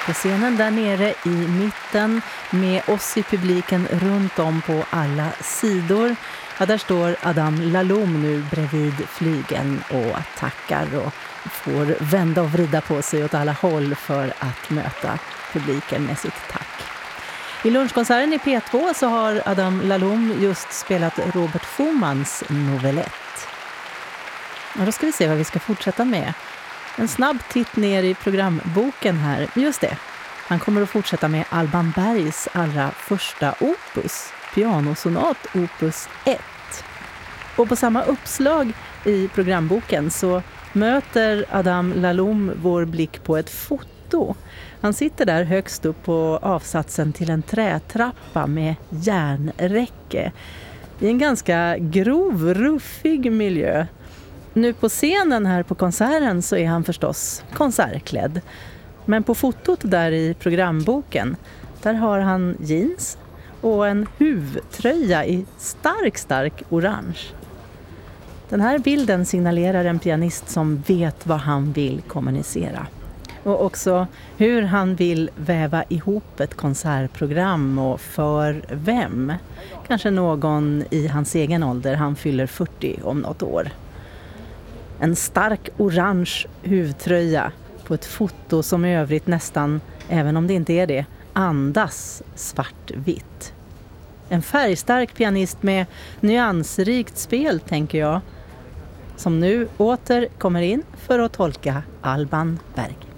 På scenen där nere i mitten med oss i publiken runt om på alla sidor. Ja, där står Adam Laloum nu bredvid flygeln och tackar och får vända och vrida på sig åt alla håll för att möta publiken med sitt tack. I lunchkonserten i P2 så har Adam Laloum just spelat Robert Schumans novellett. Och då ska vi se vad vi ska fortsätta med. En snabb titt ner i programboken här. Just det, han kommer att fortsätta med Alban Bergs allra första opus, pianosonat opus 1. Och på samma uppslag i programboken så möter Adam Laloum vår blick på ett foto. Han sitter där högst upp på avsatsen till en trätrappa med järnräcke i en ganska grov, ruffig miljö. Nu på scenen här på konserten så är han förstås konsertklädd. Men på fotot där i programboken, där har han jeans och en huvtröja i stark orange. Den här bilden signalerar en pianist som vet vad han vill kommunicera. Och också hur han vill väva ihop ett konsertprogram och för vem. Kanske någon i hans egen ålder, han fyller 40 om något år. En stark orange huvtröja på ett foto som i övrigt nästan, även om det inte är det, andas svartvitt. En färgstark pianist med nyansrikt spel, tänker jag, som nu åter kommer in för att tolka Alban Berg.